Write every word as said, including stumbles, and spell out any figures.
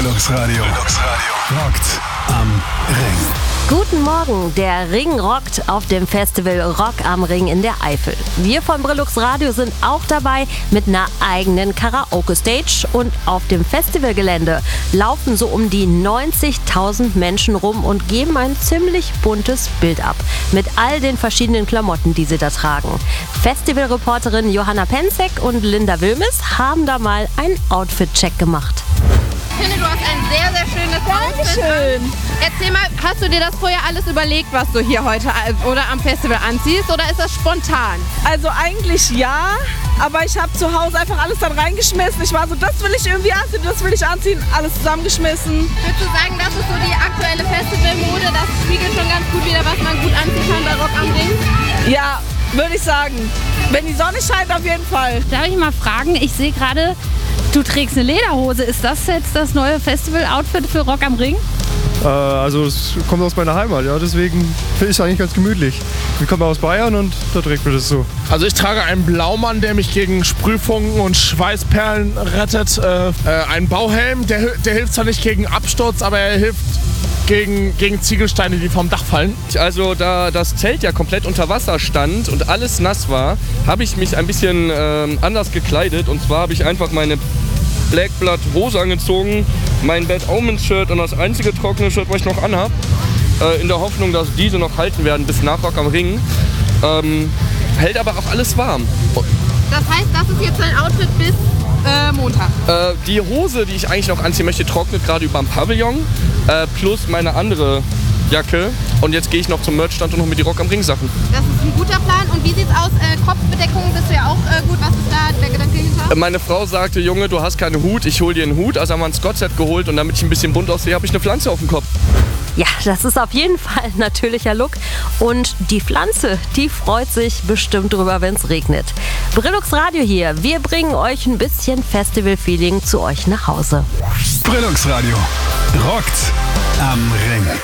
Brillux Radio. Brillux Radio. Rockt am Ring. Guten Morgen, der Ring rockt auf dem Festival Rock am Ring in der Eifel. Wir von Brillux Radio sind auch dabei mit einer eigenen Karaoke-Stage und auf dem Festivalgelände laufen so um die neunzigtausend Menschen rum und geben ein ziemlich buntes Bild ab. Mit all den verschiedenen Klamotten, die sie da tragen. Festivalreporterin Johanna Penzek und Linda Wilmes haben da mal einen Outfit-Check gemacht. Ich finde, du hast ein sehr, sehr schönes Outfit. Dankeschön. Erzähl mal, hast du dir das vorher alles überlegt, was du hier heute oder am Festival anziehst, oder ist das spontan? Also eigentlich ja, aber ich habe zu Hause einfach alles dann reingeschmissen. Ich war so, das will ich irgendwie anziehen, das will ich anziehen, alles zusammengeschmissen. Würdest du sagen, das ist so die aktuelle Festivalmode, das spiegelt schon ganz gut wieder, was man gut anziehen kann bei Rock am Ring? Ja, würde ich sagen. Wenn die Sonne scheint, auf jeden Fall. Darf ich mal fragen, ich sehe gerade, du trägst eine Lederhose. Ist das jetzt das neue Festival-Outfit für Rock am Ring? Äh, also es kommt aus meiner Heimat, ja, deswegen finde ich es eigentlich ganz gemütlich. Ich komme aus Bayern und da trägt mir das so. Also ich trage einen Blaumann, der mich gegen Sprühfunken und Schweißperlen rettet. Äh, äh, einen Bauhelm, der, der hilft zwar nicht gegen Absturz, aber er hilft gegen, gegen Ziegelsteine, die vom Dach fallen. Also da das Zelt ja komplett unter Wasser stand und alles nass war, habe ich mich ein bisschen äh, anders gekleidet. Und zwar habe ich einfach meine Black Blood Hose angezogen, mein Bad Omens Shirt und das einzige trockene Shirt, was ich noch anhab, äh, in der Hoffnung, dass diese noch halten werden bis nach Rock am Ring. Ähm, hält aber auch alles warm. Das heißt, das ist jetzt dein Outfit bis äh, Montag? Äh, die Hose, die ich eigentlich noch anziehen möchte, trocknet gerade über dem Pavillon, äh, plus meine andere Jacke. Und jetzt gehe ich noch zum Merchstand und noch mit die Rock am Ring Sachen. Das ist ein guter Plan. Und wie sieht's aus? Äh, Kopfbedeckung bist du ja auch äh, gut. Was ist da der Gedanke hinter? Äh, meine Frau sagte, Junge, du hast keinen Hut, ich hol dir einen Hut. Also haben wir ein Scott-Set geholt und damit ich ein bisschen bunt aussehe, habe ich eine Pflanze auf dem Kopf. Ja, das ist auf jeden Fall ein natürlicher Look. Und die Pflanze, die freut sich bestimmt drüber, wenn es regnet. Brillux Radio hier. Wir bringen euch ein bisschen Festival-Feeling zu euch nach Hause. Brillux Radio. Rockt am Ring.